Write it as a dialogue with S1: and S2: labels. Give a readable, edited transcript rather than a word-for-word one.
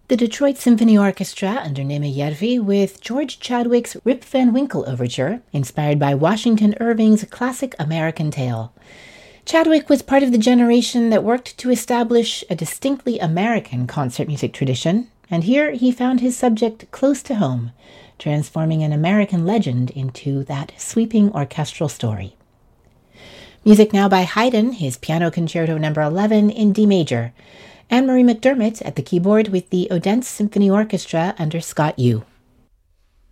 S1: The Detroit Symphony Orchestra under Nema Järvi with George Chadwick's Rip Van Winkle Overture, inspired by Washington Irving's classic American Tale. Chadwick was part of the generation that worked to establish a distinctly American concert music tradition, and here he found his subject close to home, transforming an American legend into that sweeping orchestral story. Music now by Haydn, his Piano Concerto No. 11 in D major. Anne-Marie McDermott at the keyboard with the Odense Symphony Orchestra under Scott Yu.